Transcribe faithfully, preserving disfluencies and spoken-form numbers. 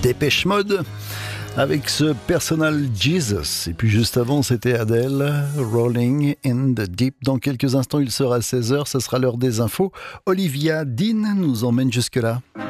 Dépêche Mode avec ce Personal Jesus. Et puis juste avant, c'était Adele, Rolling in the Deep. Dans quelques instants, il sera seize heures, ce sera l'heure des infos. Olivia Dean nous emmène jusque-là.